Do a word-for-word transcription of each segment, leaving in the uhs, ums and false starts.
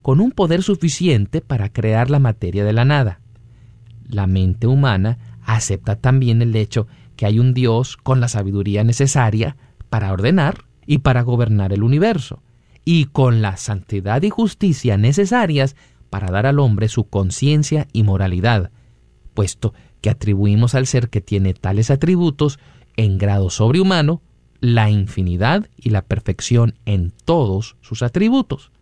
con un poder suficiente para crear la materia de la nada. La mente humana acepta también el hecho que hay un Dios con la sabiduría necesaria para ordenar y para gobernar el universo, y con la santidad y justicia necesarias para dar al hombre su conciencia y moralidad, puesto que atribuimos al ser que tiene tales atributos en grado sobrehumano la infinidad y la perfección en todos sus atributos.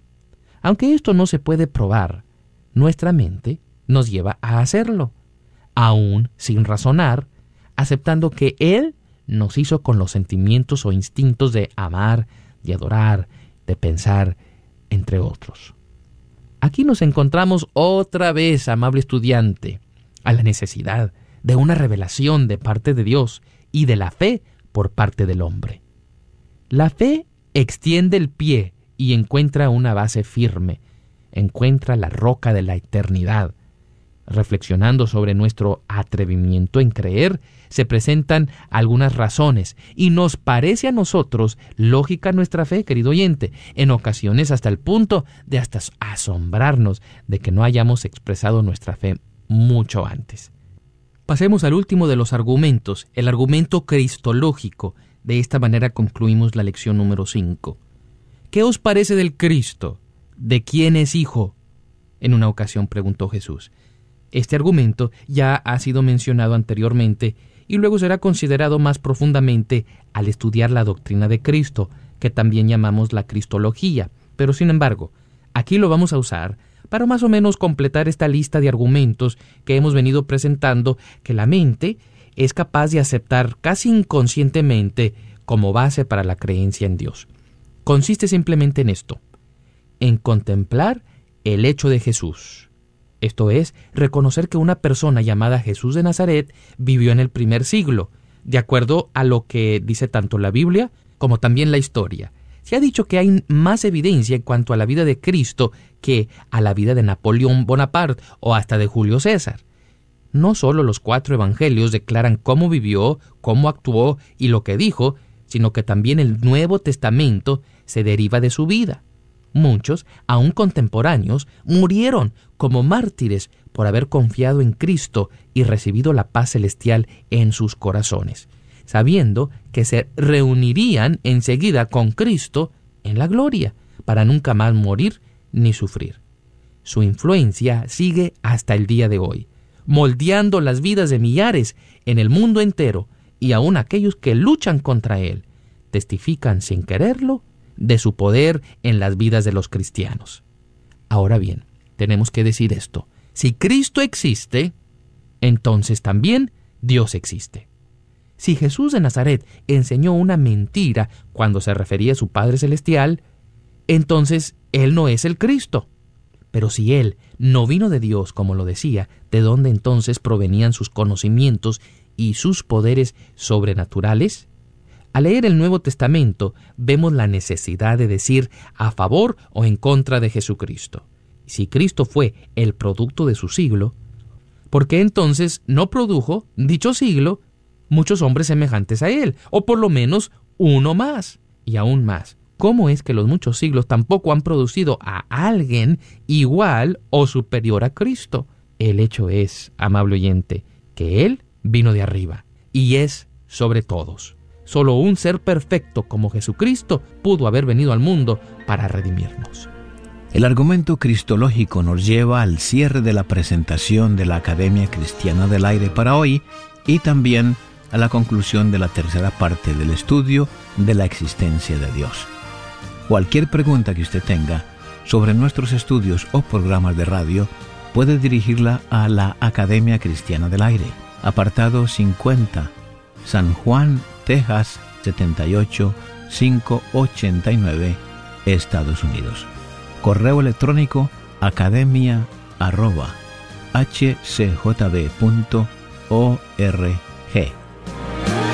Aunque esto no se puede probar, nuestra mente nos lleva a hacerlo, aún sin razonar, aceptando que Él nos hizo con los sentimientos o instintos de amar, de adorar, de pensar, entre otros. Aquí nos encontramos otra vez, amable estudiante, a la necesidad de una revelación de parte de Dios y de la fe por parte del hombre. La fe extiende el pie y encuentra una base firme, encuentra la roca de la eternidad. Reflexionando sobre nuestro atrevimiento en creer, se presentan algunas razones y nos parece a nosotros lógica nuestra fe, querido oyente, en ocasiones hasta el punto de hasta asombrarnos de que no hayamos expresado nuestra fe mucho antes. Pasemos al último de los argumentos, el argumento cristológico. De esta manera concluimos la lección número cinco. ¿Qué os parece del Cristo? ¿De quién es hijo? En una ocasión preguntó Jesús. Este argumento ya ha sido mencionado anteriormente y luego será considerado más profundamente al estudiar la doctrina de Cristo, que también llamamos la cristología. Pero sin embargo, aquí lo vamos a usar para más o menos completar esta lista de argumentos que hemos venido presentando, que la mente es capaz de aceptar casi inconscientemente como base para la creencia en Dios. Consiste simplemente en esto, en contemplar el hecho de Jesús. Esto es, reconocer que una persona llamada Jesús de Nazaret vivió en el primer siglo, de acuerdo a lo que dice tanto la Biblia como también la historia. Se ha dicho que hay más evidencia en cuanto a la vida de Cristo que a la vida de Napoleón Bonaparte o hasta de Julio César. No solo los cuatro evangelios declaran cómo vivió, cómo actuó y lo que dijo, sino que también el Nuevo Testamento se deriva de su vida. Muchos, aún contemporáneos, murieron como mártires por haber confiado en Cristo y recibido la paz celestial en sus corazones, sabiendo que se reunirían enseguida con Cristo en la gloria, para nunca más morir ni sufrir. Su influencia sigue hasta el día de hoy, moldeando las vidas de millares en el mundo entero, y aún aquellos que luchan contra él testifican sin quererlo de su poder en las vidas de los cristianos. Ahora bien, tenemos que decir esto: si Cristo existe, entonces también Dios existe. Si Jesús de Nazaret enseñó una mentira cuando se refería a su Padre Celestial, entonces Él no es el Cristo. Pero si Él no vino de Dios, como lo decía, ¿de dónde entonces provenían sus conocimientos y sus poderes sobrenaturales? Al leer el Nuevo Testamento, vemos la necesidad de decir a favor o en contra de Jesucristo. Si Cristo fue el producto de su siglo, ¿por qué entonces no produjo, dicho siglo, muchos hombres semejantes a Él? O por lo menos uno más, y aún más. ¿Cómo es que los muchos siglos tampoco han producido a alguien igual o superior a Cristo? El hecho es, amable oyente, que Él vino de arriba y es sobre todos. Solo un ser perfecto como Jesucristo pudo haber venido al mundo para redimirnos. El argumento cristológico nos lleva al cierre de la presentación de la Academia Cristiana del Aire para hoy y también a la conclusión de la tercera parte del estudio de la existencia de Dios. Cualquier pregunta que usted tenga sobre nuestros estudios o programas de radio puede dirigirla a la Academia Cristiana del Aire, apartado cincuenta, San Juan, Texas setenta y ocho mil quinientos ochenta y nueve, Estados Unidos. Correo electrónico academia arroba h c j b punto org.